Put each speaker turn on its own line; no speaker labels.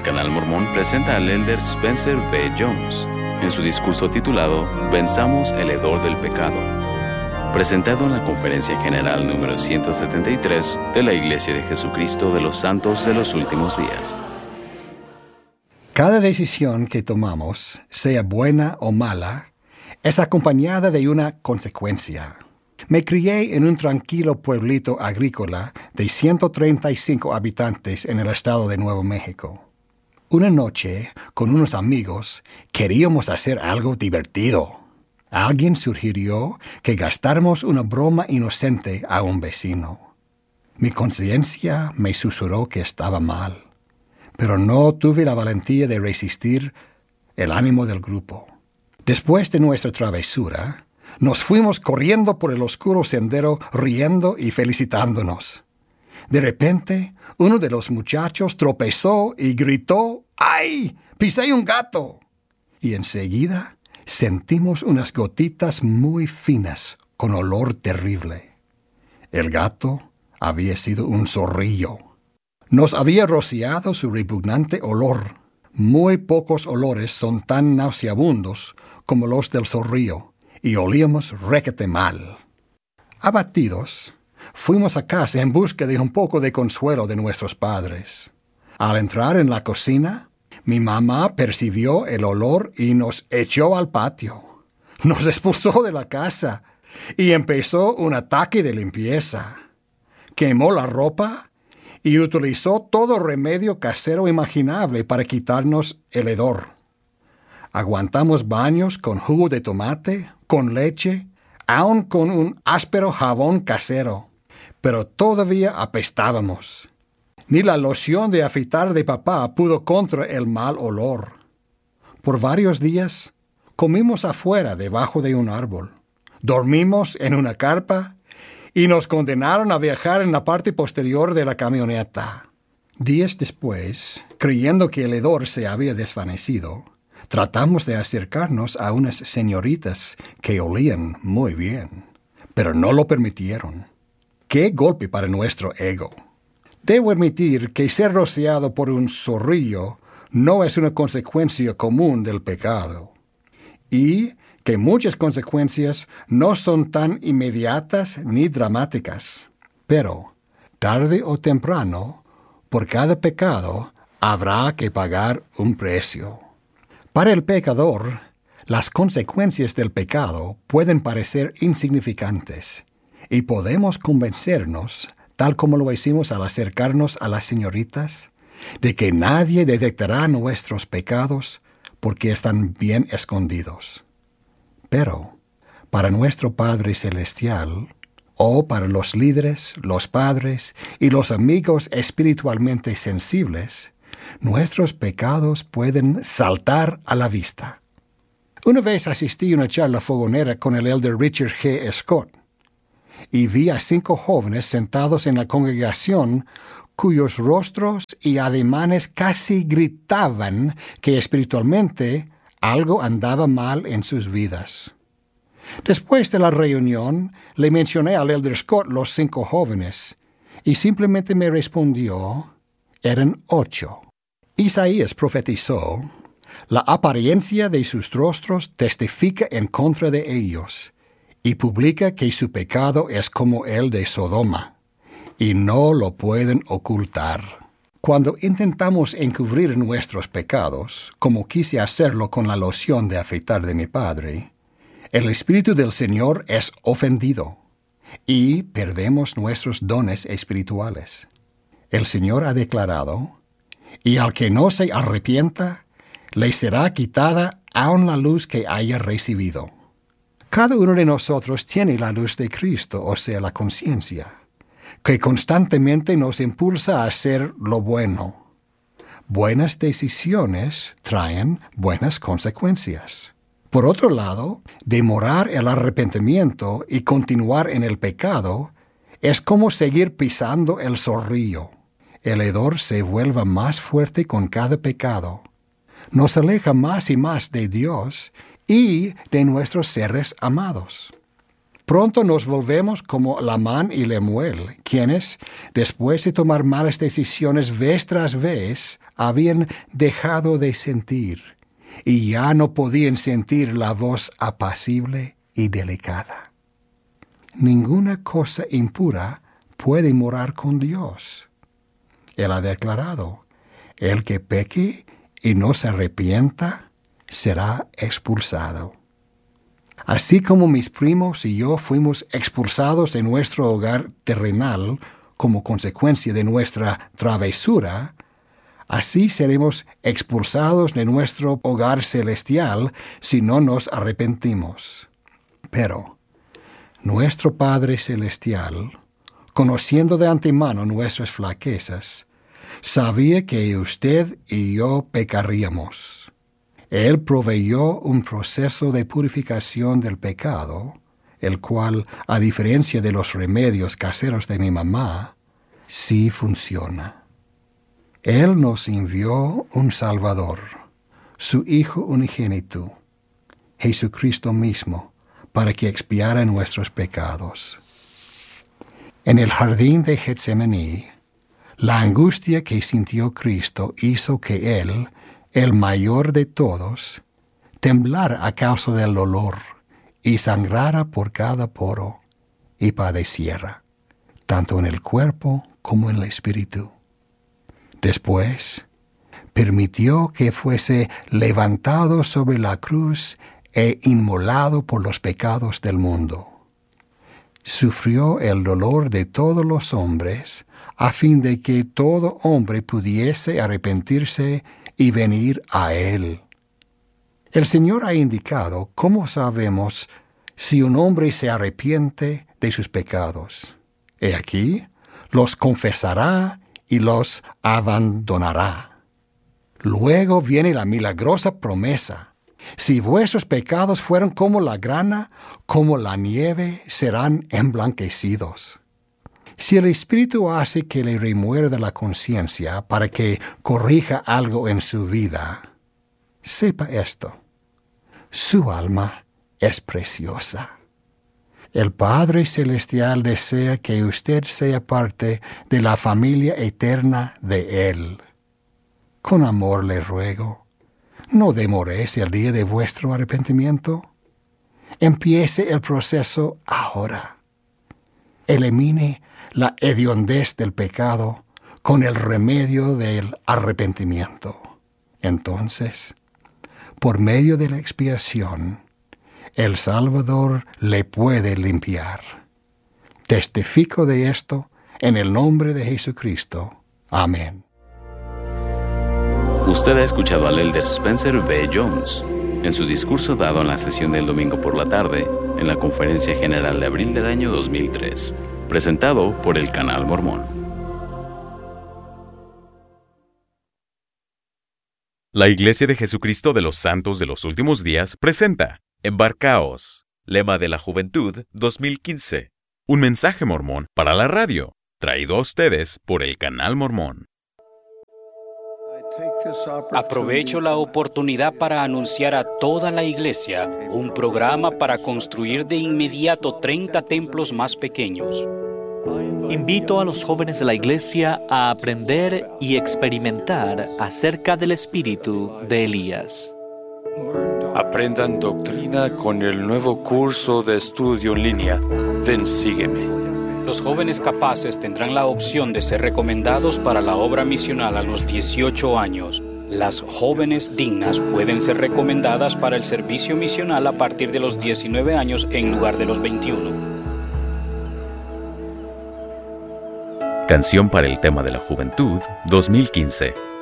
Canal Mormón presenta al elder Spencer B. Jones en su discurso titulado Venzamos el hedor del pecado, presentado en la Conferencia General número 173 de la Iglesia de Jesucristo de los Santos de los Últimos Días.
Cada decisión que tomamos, sea buena o mala, es acompañada de una consecuencia. Me crié en un tranquilo pueblito agrícola de 135 habitantes en el estado de Nuevo México. Una noche, con unos amigos, queríamos hacer algo divertido. Alguien sugirió que gastáramos una broma inocente a un vecino. Mi conciencia me susurró que estaba mal, pero no tuve la valentía de resistir el ánimo del grupo. Después de nuestra travesura, nos fuimos corriendo por el oscuro sendero, riendo y felicitándonos. De repente, uno de los muchachos tropezó y gritó, ¡ay! ¡Pisé un gato! Y enseguida sentimos unas gotitas muy finas con olor terrible. El gato había sido un zorrillo. Nos había rociado su repugnante olor. Muy pocos olores son tan nauseabundos como los del zorrillo, y olíamos requete mal. Abatidos, fuimos a casa en busca de un poco de consuelo de nuestros padres. Al entrar en la cocina, mi mamá percibió el olor y nos echó al patio. Nos expulsó de la casa y empezó un ataque de limpieza. Quemó la ropa y utilizó todo remedio casero imaginable para quitarnos el hedor. Aguantamos baños con jugo de tomate, con leche, aun con un áspero jabón casero, pero todavía apestábamos. Ni la loción de afeitar de papá pudo contra el mal olor. Por varios días comimos afuera debajo de un árbol, dormimos en una carpa y nos condenaron a viajar en la parte posterior de la camioneta. Días después, creyendo que el hedor se había desvanecido, tratamos de acercarnos a unas señoritas que olían muy bien, pero no lo permitieron. ¡Qué golpe para nuestro ego! Debo admitir que ser rociado por un zorrillo no es una consecuencia común del pecado, y que muchas consecuencias no son tan inmediatas ni dramáticas. Pero, tarde o temprano, por cada pecado habrá que pagar un precio. Para el pecador, las consecuencias del pecado pueden parecer insignificantes, y podemos convencernos, tal como lo hicimos al acercarnos a las señoritas, de que nadie detectará nuestros pecados porque están bien escondidos. Pero, para nuestro Padre Celestial, o para los líderes, los padres y los amigos espiritualmente sensibles, nuestros pecados pueden saltar a la vista. Una vez asistí a una charla fogonera con el elder Richard G. Scott, y vi a 5 jóvenes sentados en la congregación cuyos rostros y ademanes casi gritaban que espiritualmente algo andaba mal en sus vidas. Después de la reunión, le mencioné al elder Scott los 5 jóvenes, y simplemente me respondió, eran 8. Isaías profetizó, la apariencia de sus rostros testifica en contra de ellos, y publica que su pecado es como el de Sodoma, y no lo pueden ocultar. Cuando intentamos encubrir nuestros pecados, como quise hacerlo con la loción de afeitar de mi padre, el Espíritu del Señor es ofendido, y perdemos nuestros dones espirituales. El Señor ha declarado, y al que no se arrepienta, le será quitada aun la luz que haya recibido. Cada uno de nosotros tiene la luz de Cristo, o sea, la conciencia, que constantemente nos impulsa a hacer lo bueno. Buenas decisiones traen buenas consecuencias. Por otro lado, demorar el arrepentimiento y continuar en el pecado es como seguir pisando el zorrillo. El hedor se vuelve más fuerte con cada pecado. Nos aleja más y más de Dios y de nuestros seres amados. Pronto nos volvemos como Lamán y Lemuel, quienes, después de tomar malas decisiones vez tras vez, habían dejado de sentir y ya no podían sentir la voz apacible y delicada. Ninguna cosa impura puede morar con Dios. Él ha declarado: el que peque y no se arrepienta será expulsado. Así como mis primos y yo fuimos expulsados de nuestro hogar terrenal como consecuencia de nuestra travesura, así seremos expulsados de nuestro hogar celestial si no nos arrepentimos. Pero nuestro Padre Celestial, conociendo de antemano nuestras flaquezas, sabía que usted y yo pecaríamos. Él proveyó un proceso de purificación del pecado, el cual, a diferencia de los remedios caseros de mi mamá, sí funciona. Él nos envió un Salvador, su Hijo unigénito, Jesucristo mismo, para que expiara nuestros pecados. En el jardín de Getsemaní, la angustia que sintió Cristo hizo que Él, el mayor de todos, temblara a causa del dolor y sangrara por cada poro y padeciera, tanto en el cuerpo como en el espíritu. Después, permitió que fuese levantado sobre la cruz e inmolado por los pecados del mundo. Sufrió el dolor de todos los hombres, a fin de que todo hombre pudiese arrepentirse y venir a Él. El Señor ha indicado cómo sabemos si un hombre se arrepiente de sus pecados. He aquí, los confesará y los abandonará. Luego viene la milagrosa promesa: si vuestros pecados fueran como la grana, como la nieve, serán emblanquecidos. Si el Espíritu hace que le remuerda la conciencia para que corrija algo en su vida, sepa esto: su alma es preciosa. El Padre Celestial desea que usted sea parte de la familia eterna de Él. Con amor le ruego, no demoréis el día de vuestro arrepentimiento. Empiece el proceso ahora. Elimine la hediondez del pecado con el remedio del arrepentimiento. Entonces, por medio de la expiación, el Salvador le puede limpiar. Testifico de esto en el nombre de Jesucristo. Amén.
Usted ha escuchado al elder Spencer B. Jones en su discurso dado en la sesión del domingo por la tarde en la Conferencia General de abril del año 2003, presentado por el Canal Mormón.
La Iglesia de Jesucristo de los Santos de los Últimos Días presenta Embarcaos, Lema de la Juventud 2015. Un mensaje mormón para la radio, traído a ustedes por el Canal Mormón.
Aprovecho la oportunidad para anunciar a toda la iglesia un programa para construir de inmediato 30 templos más pequeños.
Invito a los jóvenes de la iglesia a aprender y experimentar acerca del espíritu de Elías.
Aprendan doctrina con el nuevo curso de estudio en línea. Ven, sígueme.
Los jóvenes capaces tendrán la opción de ser recomendados para la obra misional a los 18 años. Las jóvenes dignas pueden ser recomendadas para el servicio misional a partir de los 19 años en lugar de los 21.
Canción para el tema de la juventud 2015.